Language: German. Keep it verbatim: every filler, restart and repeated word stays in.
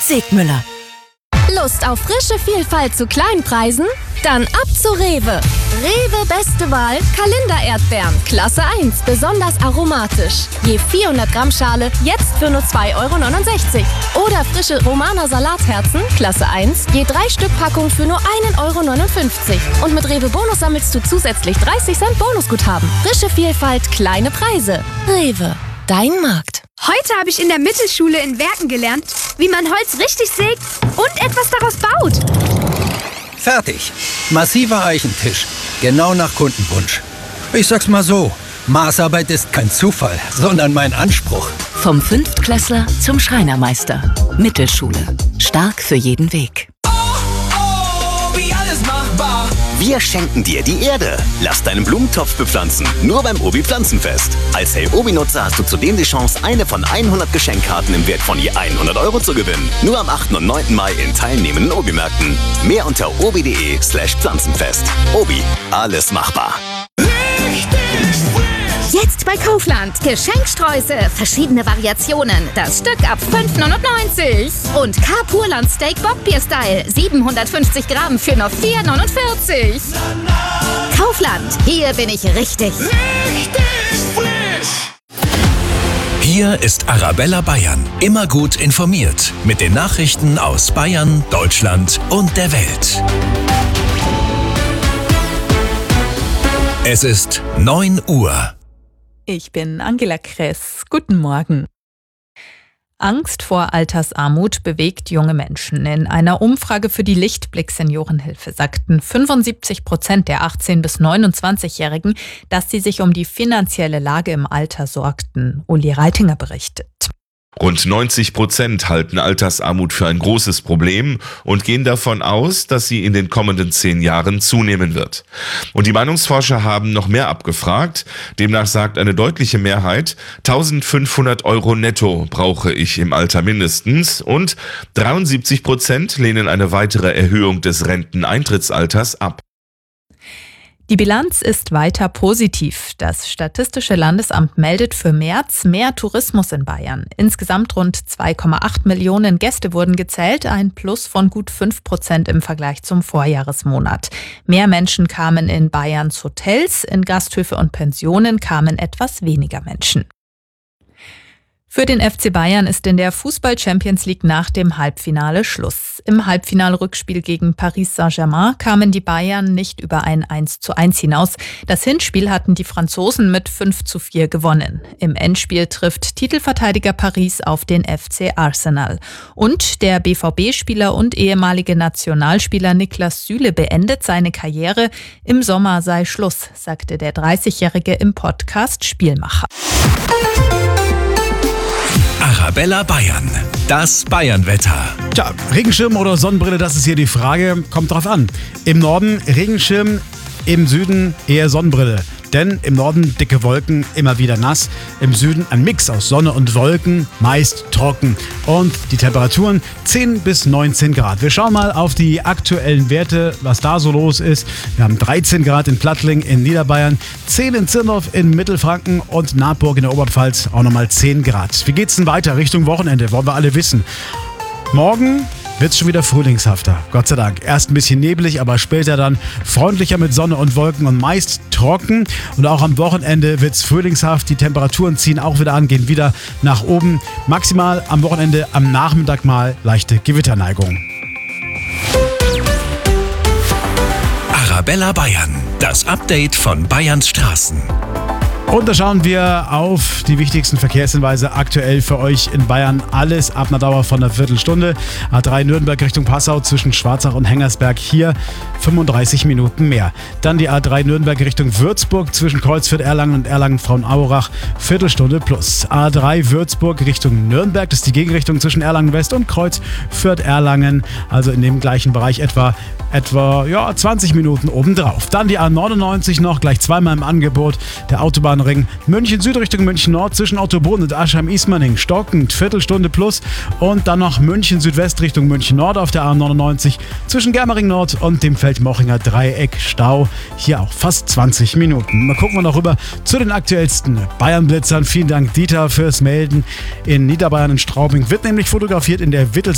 Segmüller. Lust auf frische Vielfalt zu Kleinpreisen? Dann ab zu Rewe. Rewe Beste Wahl Kalender-Erdbeeren. Klasse eins, besonders aromatisch. Je vierhundert Gramm Schale, jetzt für nur zwei Euro neunundsechzig. Oder frische Romaner Salatherzen, Klasse eins, je drei Stück Packung für nur einen Euro neunundfünfzig. Und mit Rewe Bonus sammelst du zusätzlich dreißig Cent Bonusguthaben. Frische Vielfalt, kleine Preise. Rewe, dein Markt. Heute habe ich in der Mittelschule in Werken gelernt, wie man Holz richtig sägt und etwas daraus baut. Fertig. Massiver Eichentisch. Genau nach Kundenwunsch. Ich sag's mal so, Maßarbeit ist kein Zufall, sondern mein Anspruch. Vom Fünftklässler zum Schreinermeister. Mittelschule. Stark für jeden Weg. Oh, oh, wie alles machbar. Wir schenken dir die Erde. Lass deinen Blumentopf bepflanzen. Nur beim Obi Pflanzenfest. Als Hey Obi-Nutzer hast du zudem die Chance, eine von hundert Geschenkkarten im Wert von je hundert Euro zu gewinnen. Nur am achten und neunten Mai in teilnehmenden Obi-Märkten. Mehr unter obi.de slash Pflanzenfest. Obi, alles machbar. Jetzt bei Kaufland. Geschenksträuße, verschiedene Variationen. Das Stück ab fünf neunundneunzig. Und K-Purland Steak Bockbier-Style. siebenhundertfünfzig Gramm für nur vier neunundvierzig. Kaufland, hier bin ich richtig. Richtig frisch. Hier ist Arabella Bayern. Immer gut informiert. Mit den Nachrichten aus Bayern, Deutschland und der Welt. Es ist neun Uhr. Ich bin Angela Kress. Guten Morgen. Angst vor Altersarmut bewegt junge Menschen. In einer Umfrage für die Lichtblick Seniorenhilfe sagten fünfundsiebzig Prozent der achtzehn- bis neunundzwanzigjährigen, dass sie sich um die finanzielle Lage im Alter sorgten. Uli Reitinger berichtet. Rund neunzig Prozent halten Altersarmut für ein großes Problem und gehen davon aus, dass sie in den kommenden zehn Jahren zunehmen wird. Und die Meinungsforscher haben noch mehr abgefragt. Demnach sagt eine deutliche Mehrheit, eintausendfünfhundert Euro netto brauche ich im Alter mindestens. Und dreiundsiebzig Prozent lehnen eine weitere Erhöhung des Renteneintrittsalters ab. Die Bilanz ist weiter positiv. Das Statistische Landesamt meldet für März mehr Tourismus in Bayern. Insgesamt rund zwei Komma acht Millionen Gäste wurden gezählt, ein Plus von gut fünf Prozent im Vergleich zum Vorjahresmonat. Mehr Menschen kamen in Bayerns Hotels, in Gasthöfe und Pensionen kamen etwas weniger Menschen. Für den F C Bayern ist in der Fußball-Champions League nach dem Halbfinale Schluss. Im Halbfinalrückspiel gegen Paris Saint-Germain kamen die Bayern nicht über ein eins zu eins hinaus. Das Hinspiel hatten die Franzosen mit fünf zu vier gewonnen. Im Endspiel trifft Titelverteidiger Paris auf den F C Arsenal. Und der B V B-Spieler und ehemalige Nationalspieler Niklas Süle beendet seine Karriere. Im Sommer sei Schluss, sagte der dreißigjährige im Podcast Spielmacher. Arabella Bayern. Das Bayernwetter. Tja, Regenschirm oder Sonnenbrille, das ist hier die Frage. Kommt drauf an. Im Norden Regenschirm, im Süden eher Sonnenbrille. Denn im Norden dicke Wolken, immer wieder nass. Im Süden ein Mix aus Sonne und Wolken, meist trocken. Und die Temperaturen zehn bis neunzehn Grad. Wir schauen mal auf die aktuellen Werte, was da so los ist. Wir haben dreizehn Grad in Plattling in Niederbayern, zehn in Zirndorf in Mittelfranken und Nahtburg in der Oberpfalz auch nochmal zehn Grad. Wie geht's denn weiter Richtung Wochenende? Wollen wir alle wissen. Morgen wird es schon wieder frühlingshafter, Gott sei Dank. Erst ein bisschen neblig, aber später dann freundlicher mit Sonne und Wolken und meist trocken. Und auch am Wochenende wird es frühlingshaft. Die Temperaturen ziehen auch wieder an, gehen wieder nach oben. Maximal am Wochenende am Nachmittag mal leichte Gewitterneigung. Arabella Bayern, das Update von Bayerns Straßen. Und da schauen wir auf die wichtigsten Verkehrshinweise aktuell für euch in Bayern. Alles ab einer Dauer von einer Viertelstunde. A drei Nürnberg Richtung Passau zwischen Schwarzach und Hengersberg hier fünfunddreißig Minuten mehr. Dann die A drei Nürnberg Richtung Würzburg zwischen Kreuzfürth, Erlangen und Erlangen-Frauenaurach Viertelstunde plus. A drei Würzburg Richtung Nürnberg, das ist die Gegenrichtung zwischen Erlangen West und Kreuzfürth, Erlangen. Also in dem gleichen Bereich etwa, etwa ja, zwanzig Minuten obendrauf. Dann die A neunundneunzig noch, gleich zweimal im Angebot. Der Autobahn Ring München Süd Richtung München Nord zwischen Ottobrunn und Aschheim-Ismaning stockend, Viertelstunde plus. Und dann noch München Südwest Richtung München Nord auf der A neunundneunzig zwischen Germering Nord und dem Feldmochinger Dreieck Stau. Hier auch fast zwanzig Minuten. Mal gucken wir noch rüber zu den aktuellsten Bayern-Blitzern. Vielen Dank, Dieter, fürs Melden. In Niederbayern in Straubing wird nämlich fotografiert in der Wittels